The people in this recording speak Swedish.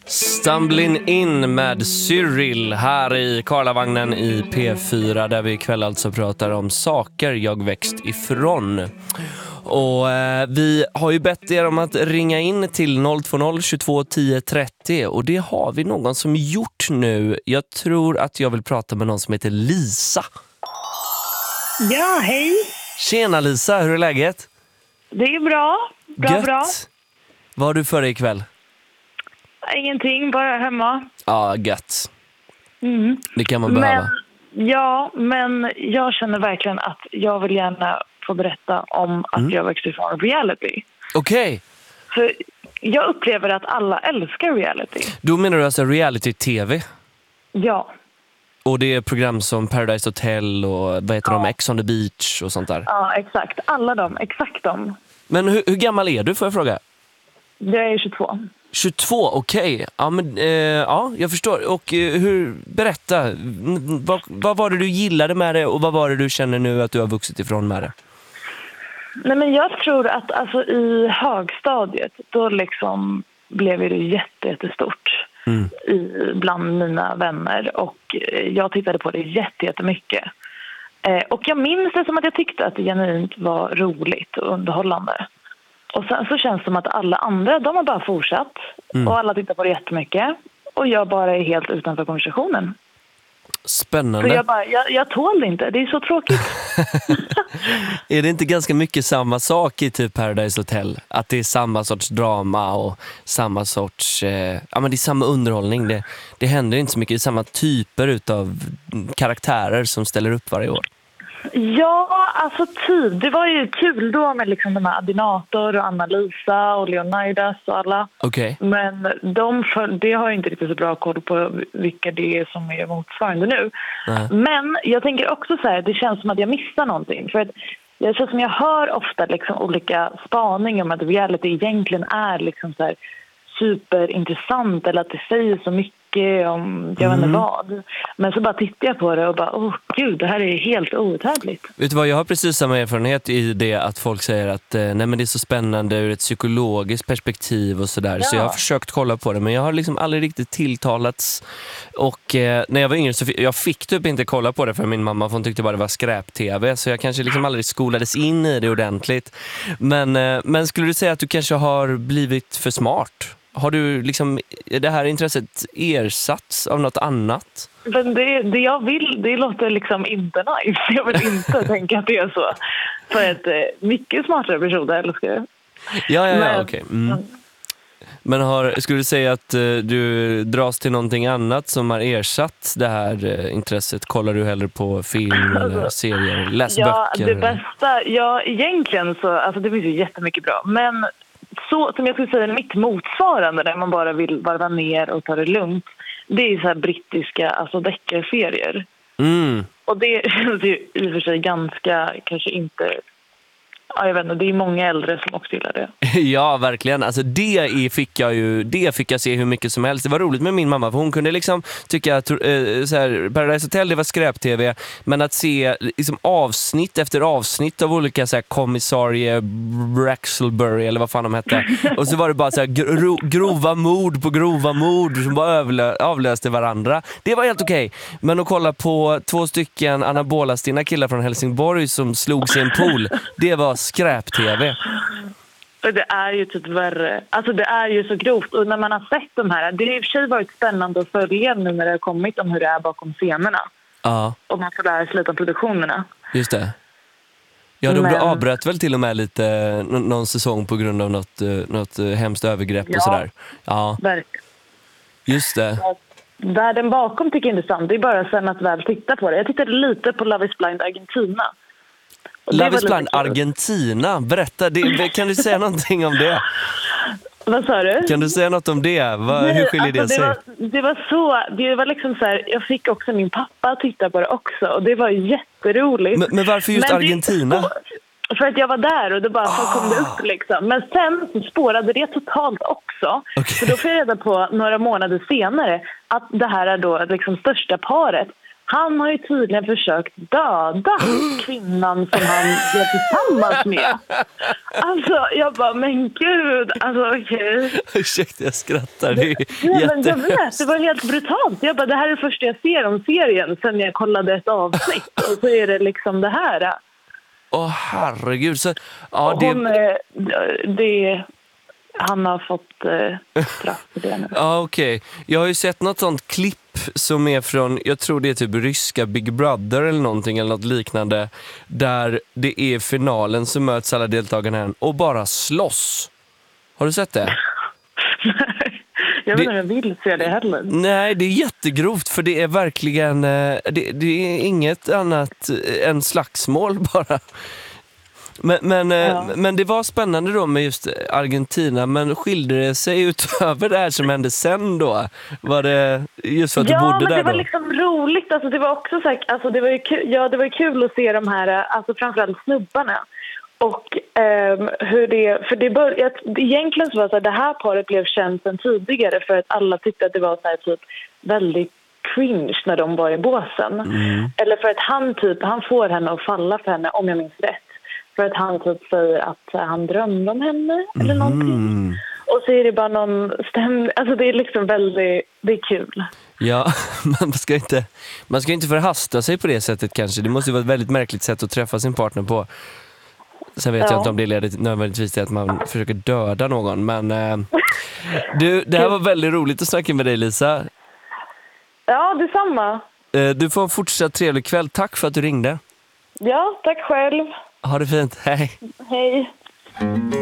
Stumbling in med Cyril här i Karlavagnen i P4 där vi ikväll alltså pratar om saker jag växt ifrån. Och vi har ju bett er om att ringa in till 020 22 10 30 och det har vi någon som gjort nu. Jag tror att jag vill prata med någon som heter Lisa. Ja, hej. Tjena Lisa, hur är läget? Det är bra. Bra. Vad har du för dig ikväll? Ingenting, bara hemma. Ja, gött. Det kan man behöva. Men jag känner verkligen att jag vill gärna få berätta om att jag växte ifrån reality. Okej. För jag upplever att alla älskar reality. Då menar du alltså reality-tv? Ja. Och det är program som Paradise Hotel och vad heter de, Ex on the Beach och sånt där? Ja, exakt. Alla de, exakt de. Men hur gammal är du, får jag fråga? Jag är 22. 22, okej. Ja, men ja, jag förstår. Och berätta, vad var det du gillade med det och vad var det du känner nu att du har vuxit ifrån med det? Nej, men jag tror att alltså, i högstadiet då liksom blev det jättestort bland mina vänner och jag tittade på det jättemycket. Och jag minns det som att jag tyckte att det genuint var roligt och underhållande. Och sen så känns det som att alla andra, de har bara fortsatt. Och alla tittar på det jättemycket. Och jag bara är helt utanför konversationen. Spännande. Så jag tål det inte, det är så tråkigt. Är det inte ganska mycket samma sak i typ Paradise Hotel? Att det är samma sorts drama och samma sorts... ja, men det är samma underhållning. Det händer inte så mycket. Det är samma typer utav karaktärer som ställer upp varje år. Ja, alltså det var ju kul då med liksom de här Adinator och Anna-Lisa och Leonidas och alla. Okej. Men det har jag inte riktigt så bra koll på vilka det är som är motsvarande nu. Men jag tänker också så här, det känns som att jag missar någonting. För att jag känns som jag hör ofta liksom olika spaningar om att reality egentligen är liksom så här superintressant eller att det säger så mycket om jag vet inte vad. Men så bara tittar jag på det och bara, gud, det här är helt outhärdligt. Vet du vad, jag har precis samma erfarenhet i det att folk säger att nej, men det är så spännande ur ett psykologiskt perspektiv och sådär. Ja. Så jag har försökt kolla på det, men jag har liksom aldrig riktigt tilltalats. Och när jag var yngre så jag fick typ inte kolla på det för min mamma, för hon tyckte bara det var skräp-tv. Så jag kanske liksom aldrig skolades in i det ordentligt. Men skulle du säga att du kanske har blivit för smart? Har du liksom det här intresset ersatts av något annat? Men det jag vill, det låter liksom inte nice. Jag vill inte tänka att det är så. För ett mycket smartare person älskar det. Ja, okej. Men skulle du säga att du dras till någonting annat som har ersatt det här intresset? Kollar du hellre på film eller serier? Läs böcker? Det bästa, egentligen så, alltså det finns ju jättemycket bra. Men så som jag skulle säga mitt motsvarande där man bara vill varva ner och ta det lugnt, det är så här brittiska, alltså deckarserier. Och det är ju i och för sig ganska, kanske inte, ja, jag vet inte, det är många äldre som också gillar det. Ja, verkligen. Alltså det fick jag se hur mycket som helst. Det var roligt med min mamma, för hon kunde liksom tycka att så här, Paradise Hotel, det var skräp-tv, men att se liksom avsnitt efter avsnitt av olika så här kommissarie Braxelbury eller vad fan de hette. Och så var det bara så här grova mord på grova mord som bara avlöste varandra. Det var helt okej. Men att kolla på 2 stycken anabolastinna killar från Helsingborg som slog sig i en pool, det var skräp-tv. För det är ju typ värre. Alltså det är ju så grovt. Och när man har sett de här, det har i och för sig varit spännande att följa nu när det har kommit om hur det är bakom scenerna. Ja. Och man får lära sig lite om produktionerna. Just det. Ja, de avbröt väl till och med lite någon säsong på grund av något hemskt övergrepp och sådär. Ja, verkligen. Just det. Världen bakom tycker jag är intressant. Det är bara sen att väl titta på det. Jag tittade lite på Love is Blind Argentina. Love is Blind Argentina, berätta, kan du säga någonting om det? Vad sa du? Kan du säga något om det? Hur skiljer det sig? Det var liksom så här, jag fick också min pappa att titta på det också och det var jätteroligt. Men varför just Argentina? För att jag var där och det bara kom det upp liksom. Men sen så spårade det totalt också. Okay. För då fick jag reda på några månader senare att det här är då liksom största paret Han har ju tydligen försökt döda kvinnan som han blev tillsammans med. Alltså, jag bara, men gud, alltså okej. Ursäkta, jag skrattar. Det är Jag vet, det var helt brutalt. Jag bara, det här är det första jag ser om serien sen jag kollade ett avsnitt. Och så är det liksom det här. Herregud. Så, ja, han har fått straff för det nu. Ja, okej. Jag har ju sett något sånt klipp som är från, jag tror det är typ ryska Big Brother eller någonting eller något liknande, där det är finalen som möts alla deltagarna här och bara slåss. Har du sett det? Nej, jag vet inte om jag vill se det heller. Nej, det är jättegrovt för det är verkligen, det är inget annat än slagsmål bara. Men det var spännande då med just Argentina, men skilde det sig utöver det här som hände sen då? Var det just för att du bodde där då? Ja, men det var liksom roligt. Alltså, det var också så här, alltså, det var ju kul att se de här, alltså framförallt snubbarna. Och hur det, för det började, egentligen så var det så här, det här paret blev känt sedan tidigare för att alla tyckte att det var så här, typ väldigt cringe när de var i båsen. Eller för att han får henne att falla för henne, om jag minns rätt. För att han typ säger att han drömde om henne eller någonting. Och så är det bara någon stämning. Alltså det är liksom det är kul. Ja, man ska inte förhasta sig på det sättet kanske. Det måste ju vara ett väldigt märkligt sätt att träffa sin partner på. Sen vet jag inte om det leder nödvändigtvis till att man försöker döda någon. Men det här var väldigt roligt att snacka med dig, Lisa. Ja, detsamma. Du får en fortsatt trevlig kväll. Tack för att du ringde. Ja, tack själv. Ha det fint. Hej. Hej.